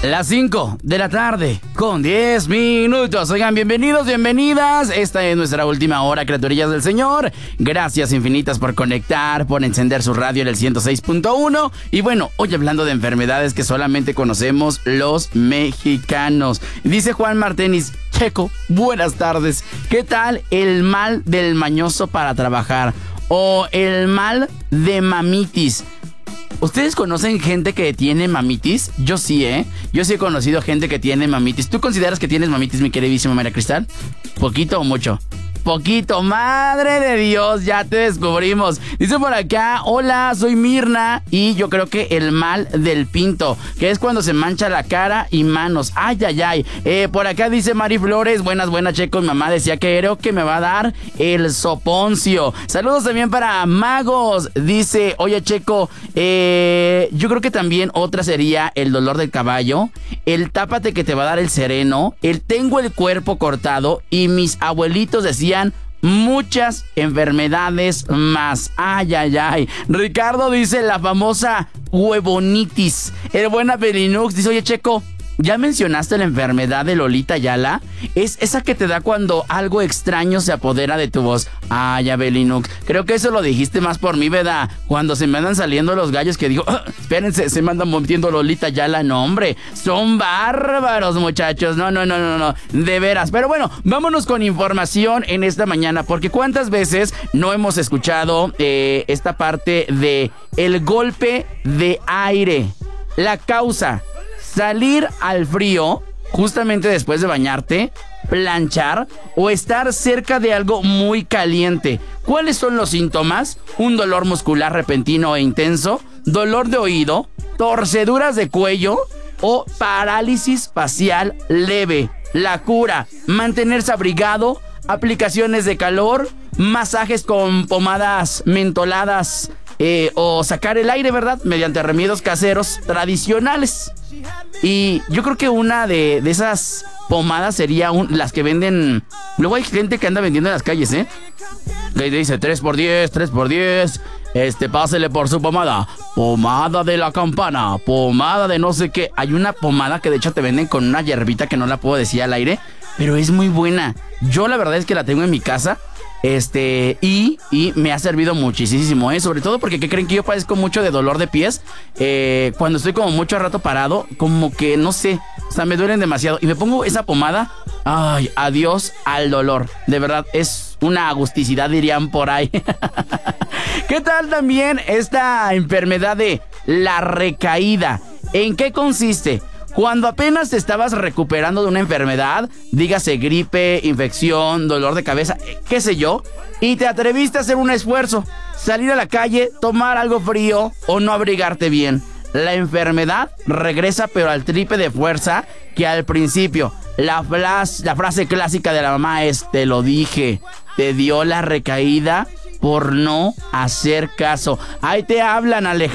Las 5 de la tarde con 10 minutos. Oigan, bienvenidos, bienvenidas. Esta es nuestra última hora, criaturillas del Señor. Gracias infinitas por conectar, por encender su radio en el 106.1. Y bueno, hoy hablando de enfermedades que solamente conocemos los mexicanos. Dice Juan Martínez: Checo, buenas tardes. ¿Qué tal el mal del mañoso para trabajar? O el mal de mamitis. ¿Ustedes conocen gente que tiene mamitis? Yo sí, Yo sí he conocido gente que tiene mamitis. ¿Tú consideras que tienes mamitis, mi queridísima María Cristal? ¿Poquito o mucho? Poquito, madre de Dios, ya te descubrimos. Dice por acá: hola, soy Mirna y yo creo que el mal del pinto, que es cuando se mancha la cara y manos. Ay, ay, ay. Por acá dice Mari Flores: buenas, Checo. Mi mamá decía que creo que me va a dar el soponcio. Saludos también para Magos. Dice: oye, Checo, yo creo que también otra sería el dolor del caballo, el tápate que te va a dar el sereno, el tengo el cuerpo cortado, y mis abuelitos decían muchas enfermedades más. Ay, ay, ay. Ricardo dice la famosa huevonitis. El buen Abelinux dice: oye, Checo, ¿ya mencionaste la enfermedad de Lolita Ayala? Es esa que te da cuando algo extraño se apodera de tu voz. Ay, Abelinux, creo que eso lo dijiste más por mí, ¿verdad? Cuando se me andan saliendo los gallos que digo, espérense, se me andan moviendo Lolita Ayala. No, hombre, son bárbaros, muchachos. No, de veras. Pero bueno, vámonos con información en esta mañana, porque ¿cuántas veces no hemos escuchado esta parte de el golpe de aire? La causa: salir al frío justamente después de bañarte, planchar o estar cerca de algo muy caliente. ¿Cuáles son los síntomas? Un dolor muscular repentino e intenso, dolor de oído, torceduras de cuello o parálisis facial leve. La cura: mantenerse abrigado, aplicaciones de calor, masajes con pomadas mentoladas, o sacar el aire, ¿verdad?, mediante remedios caseros tradicionales. Y yo creo que una de esas pomadas sería las que venden. Luego hay gente que anda vendiendo en las calles, que dice 3x10, 3x10. Pásele por su pomada. Pomada de la campana, pomada de no sé qué. Hay una pomada que de hecho te venden con una hierbita que no la puedo decir al aire, pero es muy buena. Yo la verdad es que la tengo en mi casa. Y me ha servido muchísimo, sobre todo porque, ¿qué creen? Que yo padezco mucho de dolor de pies. Cuando estoy como mucho rato parado, como que no sé, o sea, me duelen demasiado. Y me pongo esa pomada. Ay, adiós al dolor. De verdad, es una agusticidad, dirían por ahí. ¿Qué tal también esta enfermedad de la recaída? ¿En qué consiste? Cuando apenas te estabas recuperando de una enfermedad, dígase gripe, infección, dolor de cabeza, qué sé yo, y te atreviste a hacer un esfuerzo, salir a la calle, tomar algo frío o no abrigarte bien. La enfermedad regresa, pero al triple de fuerza que al principio. La frase clásica de la mamá es: te lo dije, te dio la recaída por no hacer caso. Ahí te hablan, Alejandro.